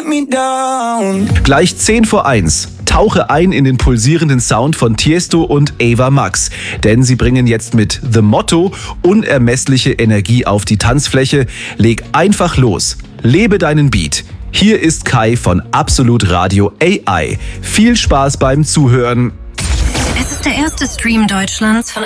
let me down. Gleich 10 vor 1. Tauche ein in den pulsierenden Sound von Tiesto und Ava Max. Denn sie bringen jetzt mit The Motto unermessliche Energie auf die Tanzfläche. Leg einfach los. Lebe deinen Beat. Hier ist Kai von Absolut Radio AI. Viel Spaß beim Zuhören. Es ist der erste Stream Deutschlands von